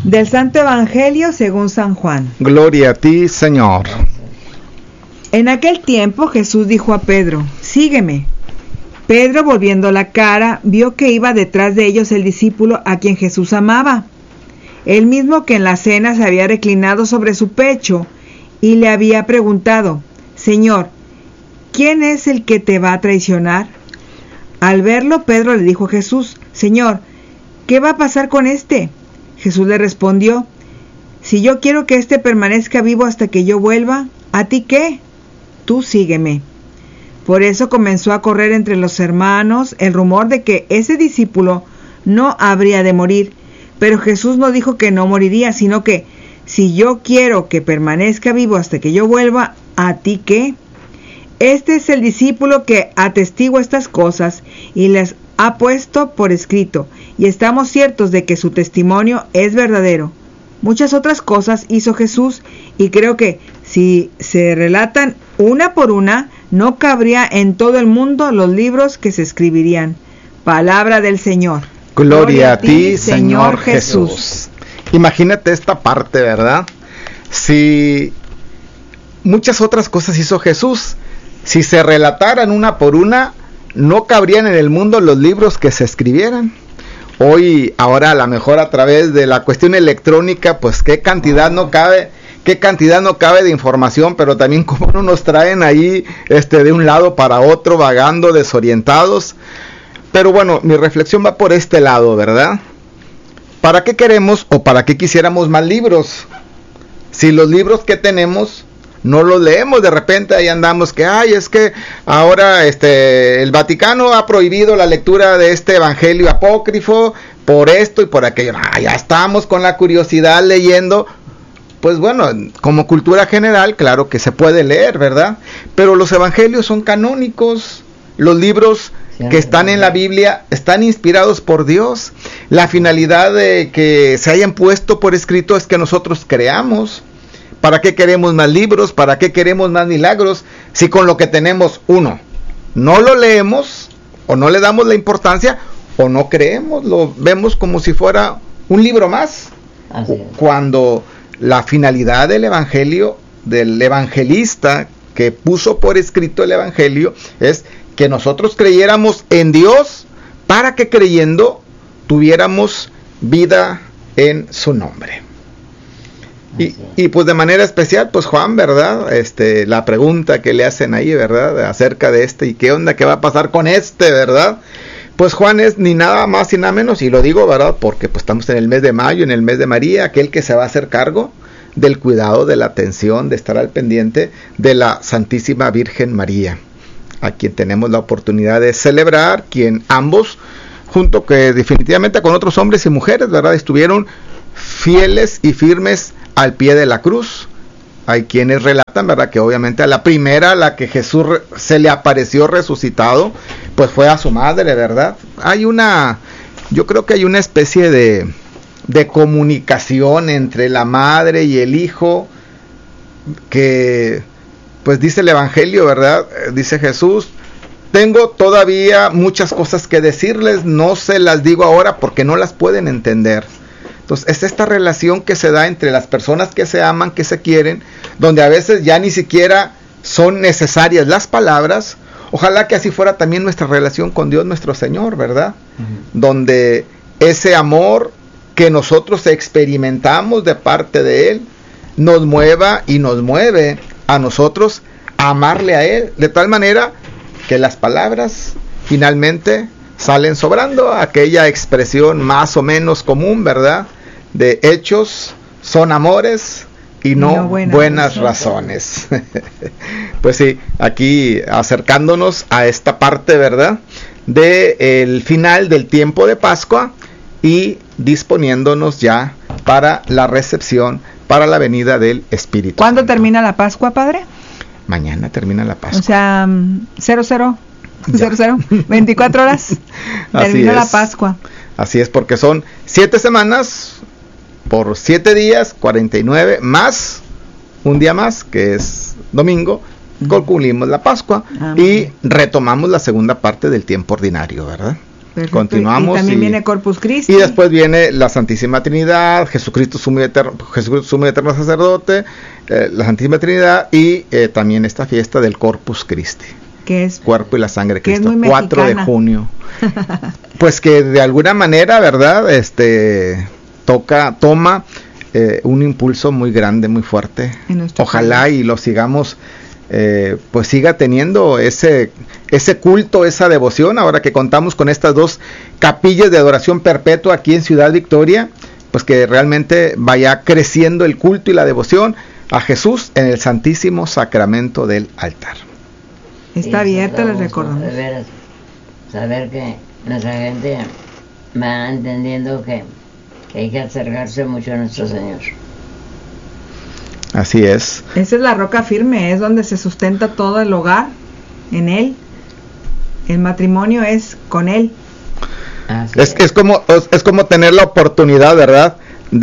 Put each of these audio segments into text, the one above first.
Del Santo Evangelio según San Juan. Gloria a ti, Señor. En aquel tiempo Jesús dijo a Pedro: sígueme. Pedro, volviendo la cara, vio que iba detrás de ellos el discípulo a quien Jesús amaba, el mismo que en la cena se había reclinado sobre su pecho y le había preguntado: Señor, ¿quién es el que te va a traicionar? Al verlo, Pedro le dijo a Jesús: Señor, ¿qué va a pasar con este? Jesús le respondió: si yo quiero que éste permanezca vivo hasta que yo vuelva, ¿a ti qué? Tú sígueme. Por eso comenzó a correr entre los hermanos el rumor de que ese discípulo no habría de morir. Pero Jesús no dijo que no moriría, sino que si yo quiero que permanezca vivo hasta que yo vuelva, ¿a ti qué? Este es el discípulo que atestigua estas cosas y les ha puesto por escrito, y estamos ciertos de que su testimonio es verdadero. Muchas otras cosas hizo Jesús, y creo que si se relatan una por una, no cabría en todo el mundo los libros que se escribirían. Palabra del Señor. Gloria a ti, Señor Jesús. Imagínate esta parte, ¿verdad? Si muchas otras cosas hizo Jesús, si se relataran una por una, no cabrían en el mundo los libros que se escribieran. Hoy, ahora a lo mejor a través de la cuestión electrónica, pues qué cantidad no cabe de información, pero también cómo no nos traen ahí de un lado para otro, vagando, desorientados. Pero bueno, mi reflexión va por este lado, ¿verdad? ¿Para qué queremos o para qué quisiéramos más libros? Si los libros que tenemos no los leemos, de repente ahí andamos que, es que ahora el Vaticano ha prohibido la lectura de este evangelio apócrifo por esto y por aquello. Ya estamos con la curiosidad leyendo. Pues bueno, como cultura general, claro que se puede leer, ¿verdad? Pero los evangelios son canónicos. Los libros que están en la Biblia están inspirados por Dios. La finalidad de que se hayan puesto por escrito es que nosotros creamos. ¿Para qué queremos más libros? ¿Para qué queremos más milagros? Si con lo que tenemos, uno, no lo leemos, o no le damos la importancia, o no creemos, lo vemos como si fuera un libro más. Cuando la finalidad del evangelio, del evangelista que puso por escrito el evangelio, es que nosotros creyéramos en Dios, para que creyendo tuviéramos vida en su nombre. Y pues de manera especial, pues Juan, ¿verdad? La pregunta que le hacen ahí, ¿verdad? Acerca de y qué onda, qué va a pasar con ¿verdad? Pues Juan es ni nada más y nada menos, y lo digo, ¿verdad? Porque pues estamos en el mes de mayo, en el mes de María, aquel que se va a hacer cargo del cuidado, de la atención, de estar al pendiente de la Santísima Virgen María, a quien tenemos la oportunidad de celebrar, quien ambos, junto que definitivamente con otros hombres y mujeres, ¿verdad? Estuvieron fieles y firmes al pie de la cruz. Hay quienes relatan, ¿verdad?, que obviamente a la primera, la que Jesús se le apareció resucitado, pues fue a su madre, ¿verdad? Yo creo que hay una especie de comunicación entre la madre y el hijo, que pues dice el evangelio, ¿verdad? Dice Jesús: tengo todavía muchas cosas que decirles, no se las digo ahora porque no las pueden entender. Entonces es esta relación que se da entre las personas que se aman, que se quieren, donde a veces ya ni siquiera son necesarias las palabras. Ojalá que así fuera también nuestra relación con Dios nuestro Señor, ¿verdad? Donde ese amor que nosotros experimentamos de parte de Él nos mueva y nos mueve a nosotros a amarle a Él, de tal manera que las palabras finalmente salen sobrando. Aquella expresión más o menos común, ¿verdad?, de hechos son amores y no buenas razones. Pues sí, aquí acercándonos a esta parte, ¿verdad?, del final del tiempo de Pascua y disponiéndonos ya para la recepción, para la venida del Espíritu. ¿Cuándo termina la Pascua, Padre? Mañana termina la Pascua. O sea, 00, 24 horas. Termina la Pascua. Así es, porque son 7 semanas por 7 días, 49, más un día más, que es domingo, concluimos la Pascua y retomamos la segunda parte del tiempo ordinario, ¿verdad? Perfecto. Continuamos. Y también viene Corpus Christi. Y después viene la Santísima Trinidad, Jesucristo sumo y eterno sacerdote, la Santísima Trinidad y también esta fiesta del Corpus Christi. Que es Cuerpo y la sangre de que Cristo, es muy 4 de mexicana. junio. Pues que de alguna manera, ¿verdad? Toma un impulso muy grande, muy fuerte. Ojalá país. y lo sigamos, pues siga teniendo ese culto, esa devoción. Ahora que contamos con estas 2 capillas de adoración perpetua aquí en Ciudad Victoria, pues que realmente vaya creciendo el culto y la devoción a Jesús en el Santísimo Sacramento del altar. Está abierta, les recordamos. De veras, saber que nuestra gente va entendiendo que hay que acercarse mucho a nuestro Señor. Así es. Esa es la roca firme, es donde se sustenta todo el hogar, en Él. El matrimonio es con Él. Es como tener la oportunidad, ¿verdad?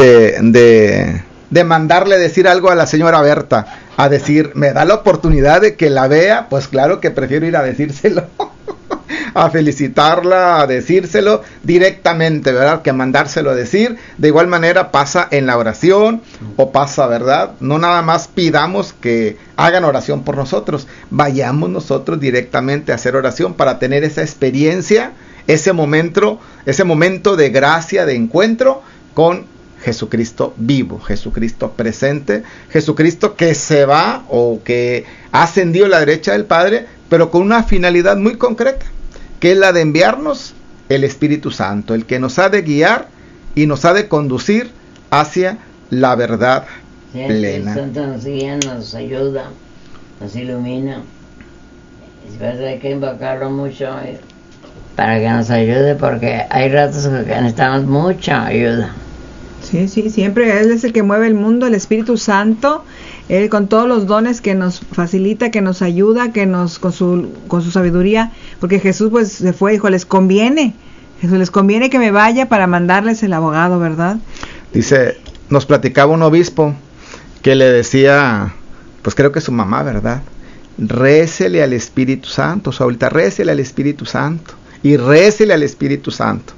De mandarle decir algo a la señora Berta, a decir, me da la oportunidad de que la vea, pues claro que prefiero ir a decírselo, a felicitarla, a decírselo directamente, ¿verdad? Que mandárselo a decir. De igual manera pasa en la oración, o pasa, ¿verdad? No nada más pidamos que hagan oración por nosotros, vayamos nosotros directamente a hacer oración para tener esa experiencia, ese momento de gracia, de encuentro con Jesucristo vivo, Jesucristo presente, Jesucristo que se va o que ha ascendido a la derecha del Padre, pero con una finalidad muy concreta, que es la de enviarnos el Espíritu Santo, el que nos ha de guiar y nos ha de conducir hacia la verdad plena. El Santo nos guía, nos ayuda, nos ilumina. Y hay que invocarlo mucho para que nos ayude, porque hay ratos que necesitamos mucha ayuda. Sí, siempre Él es el que mueve el mundo, el Espíritu Santo, Él con todos los dones que nos facilita, que nos ayuda, que nos con su sabiduría, porque Jesús pues se fue y dijo, les conviene que me vaya para mandarles el abogado, ¿verdad? Dice, nos platicaba un obispo que le decía, pues creo que su mamá, ¿verdad? Récele al Espíritu Santo, Saulita, récele al Espíritu Santo, y récele al Espíritu Santo.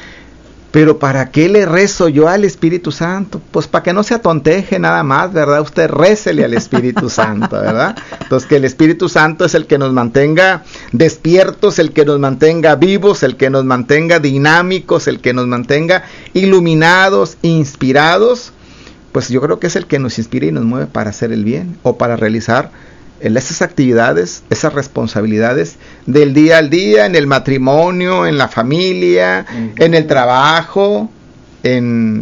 Pero ¿para qué le rezo yo al Espíritu Santo? Pues para que no se atonteje nada más, ¿verdad? Usted récele al Espíritu Santo, ¿verdad? Entonces que el Espíritu Santo es el que nos mantenga despiertos, el que nos mantenga vivos, el que nos mantenga dinámicos, el que nos mantenga iluminados, inspirados. Pues yo creo que es el que nos inspira y nos mueve para hacer el bien o para realizar esas actividades, esas responsabilidades del día al día, en el matrimonio, en la familia, en el trabajo, en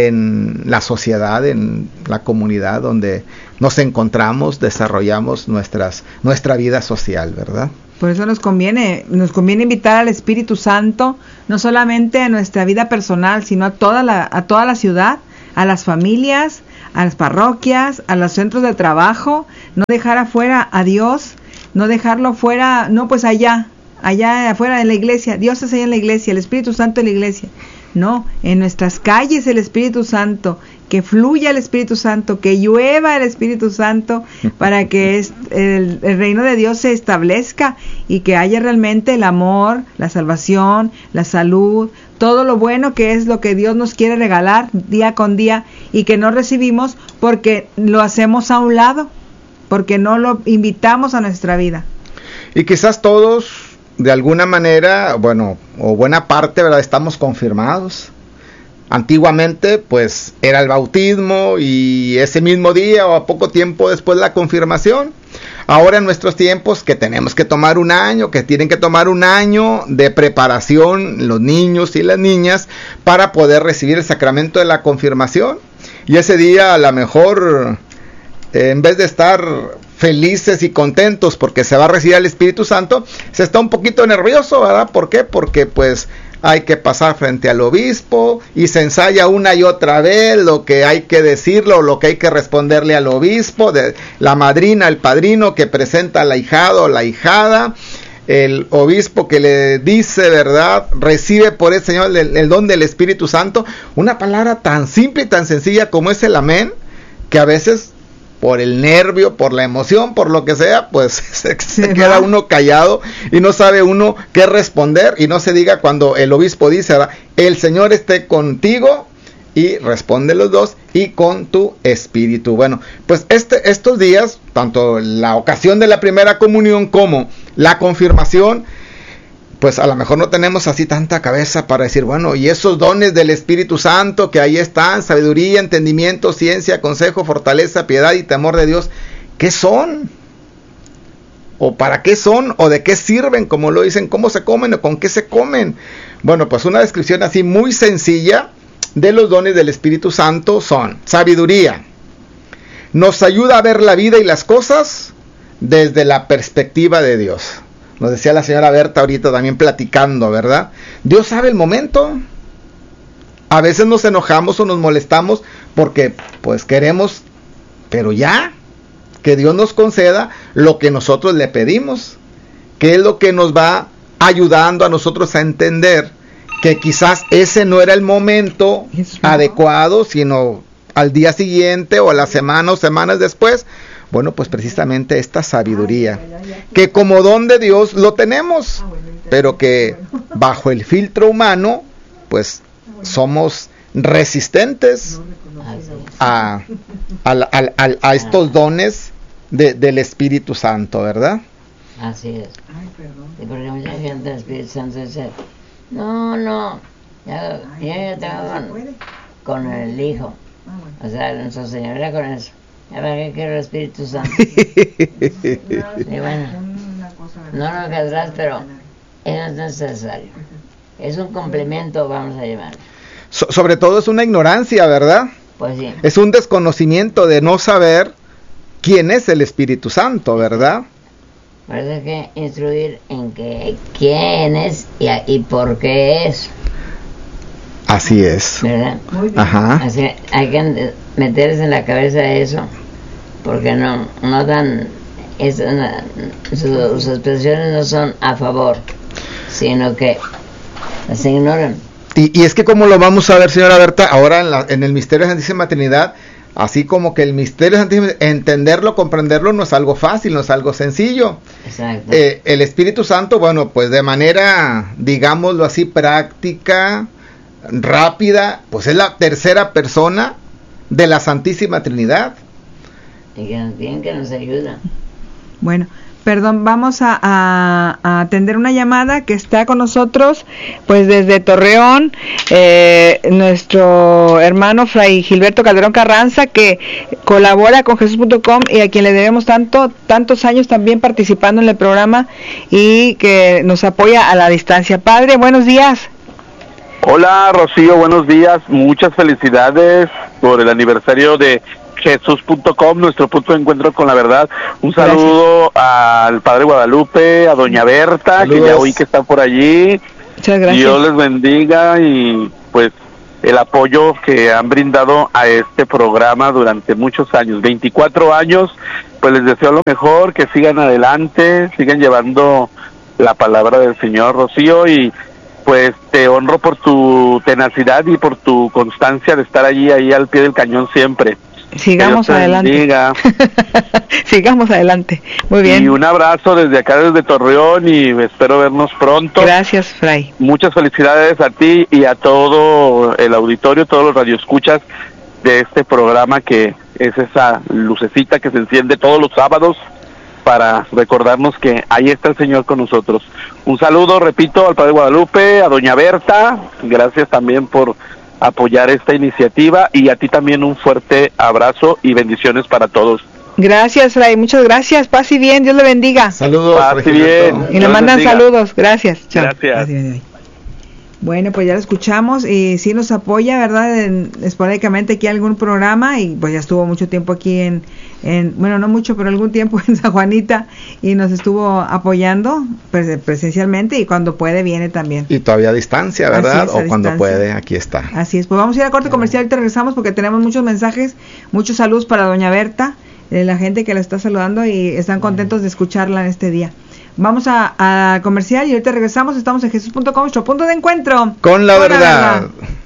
la sociedad, en la comunidad donde nos encontramos, desarrollamos nuestra vida social, ¿verdad? Por eso nos conviene invitar al Espíritu Santo, no solamente a nuestra vida personal, sino a toda la ciudad, a las familias, a las parroquias, a los centros de trabajo, no dejar afuera a Dios, no dejarlo afuera, no pues allá afuera en la iglesia, Dios es allá en la iglesia, el Espíritu Santo en la iglesia, no, en nuestras calles el Espíritu Santo, que fluya el Espíritu Santo, que llueva el Espíritu Santo, para que el reino de Dios se establezca y que haya realmente el amor, la salvación, la salud, todo lo bueno que es lo que Dios nos quiere regalar día con día y que no recibimos porque lo hacemos a un lado, porque no lo invitamos a nuestra vida. Y quizás todos, de alguna manera, bueno, o buena parte, ¿verdad?, estamos confirmados. Antiguamente, pues, era el bautismo y ese mismo día o a poco tiempo después la confirmación. Ahora en nuestros tiempos que tenemos que tomar un año, que tienen que tomar un año de preparación los niños y las niñas para poder recibir el sacramento de la confirmación. Y ese día a lo mejor, en vez de estar felices y contentos porque se va a recibir el Espíritu Santo, se está un poquito nervioso, ¿verdad? ¿Por qué? Porque pues hay que pasar frente al obispo y se ensaya una y otra vez lo que hay que decirle o lo que hay que responderle al obispo, de la madrina, el padrino que presenta al ahijado o la ahijada, el obispo que le dice, ¿verdad?, recibe por el Señor el don del Espíritu Santo, una palabra tan simple y tan sencilla como es el amén, que a veces por el nervio, por la emoción, por lo que sea, pues se queda uno callado y no sabe uno qué responder, y no se diga cuando el obispo dice, ¿verdad?, el Señor esté contigo, y responde los dos, y con tu espíritu. Bueno, pues estos días, tanto la ocasión de la primera comunión como la confirmación, pues a lo mejor no tenemos así tanta cabeza para decir, bueno, y esos dones del Espíritu Santo que ahí están, sabiduría, entendimiento, ciencia, consejo, fortaleza, piedad y temor de Dios, ¿qué son? ¿O para qué son? ¿O de qué sirven? Como lo dicen, ¿cómo se comen o con qué se comen? Bueno, pues una descripción así muy sencilla de los dones del Espíritu Santo son: sabiduría, nos ayuda a ver la vida y las cosas desde la perspectiva de Dios. Nos decía la señora Berta ahorita también platicando, ¿verdad? Dios sabe el momento. A veces nos enojamos o nos molestamos porque pues queremos, pero ya, que Dios nos conceda lo que nosotros le pedimos, que es lo que nos va ayudando a nosotros a entender que quizás ese no era el momento adecuado, sino al día siguiente o a la semana o semanas después. Bueno, pues precisamente esta sabiduría, que como don de Dios lo tenemos, pero que bajo el filtro humano, pues somos resistentes a estos dones del Espíritu Santo, ¿verdad? Así es. Y porque mucha gente del Espíritu Santo dice, no, ya tengo con el Hijo. O sea, nuestro Señor era con eso. ¿Ya para qué quiero el Espíritu Santo? Y bueno, no lo que atrás, pero eso no es necesario. Es un complemento, vamos a llamarlo. Sobre todo es una ignorancia, ¿verdad? Pues sí. Es un desconocimiento de no saber quién es el Espíritu Santo, ¿verdad? Por eso hay que instruir en que quién es y por qué es. Así es. ¿Verdad? Muy bien. Ajá. Así hay que meterse en la cabeza eso, porque no dan, sus expresiones no son a favor, sino que las ignoran. Y es que como lo vamos a ver, señora Berta, ahora en el misterio de la Santísima Trinidad, así como que el misterio de la Santísima Trinidad, entenderlo, comprenderlo no es algo fácil, no es algo sencillo. Exacto. El Espíritu Santo, bueno, pues de manera, digámoslo así, práctica, rápida, pues es la tercera persona de la Santísima Trinidad. Y que nos ayuda. Bueno, perdón, vamos a atender una llamada que está con nosotros, pues desde Torreón, nuestro hermano Fray Gilberto Calderón Carranza, que colabora con Jesús.com y a quien le debemos tantos años también participando en el programa y que nos apoya a la distancia. Padre, buenos días. Hola Rocío, buenos días, muchas felicidades por el aniversario de Jesús.com, nuestro punto de encuentro con la verdad. Un saludo al Padre Guadalupe, a Doña Berta, saludos, que ya oí que está por allí. Muchas gracias. Dios les bendiga y pues el apoyo que han brindado a este programa durante muchos años, 24 años, pues les deseo lo mejor, que sigan adelante, sigan llevando la palabra del Señor, Rocío, y pues te honro por tu tenacidad y por tu constancia de estar ahí al pie del cañón siempre. Sigamos adelante. Sigamos adelante. Muy bien. Y un abrazo desde acá, desde Torreón, y espero vernos pronto. Gracias, Fray. Muchas felicidades a ti y a todo el auditorio, todos los radioescuchas de este programa, que es esa lucecita que se enciende todos los sábados para recordarnos que ahí está el Señor con nosotros. Un saludo, repito, al Padre Guadalupe, a Doña Berta, gracias también por apoyar esta iniciativa, y a ti también un fuerte abrazo y bendiciones para todos. Gracias, Fray, muchas gracias, paz y bien, Dios le bendiga. Saludos. Paz y bien. Y le mandan saludos, gracias. Chao. Gracias. Bueno, pues ya lo escuchamos y sí nos apoya, ¿verdad? Esporádicamente aquí algún programa, y pues ya estuvo mucho tiempo aquí en bueno, no mucho, pero algún tiempo en San Juanita, y nos estuvo apoyando presencialmente, y cuando puede viene también. Y todavía a distancia, ¿verdad? Así es, cuando puede, aquí está. Así es, pues vamos a ir a corte comercial y te regresamos porque tenemos muchos mensajes, muchos saludos para Doña Berta, la gente que la está saludando y están contentos de escucharla en este día. Vamos a comercial y ahorita regresamos. Estamos en Jesús.com, nuestro punto de encuentro con la verdad.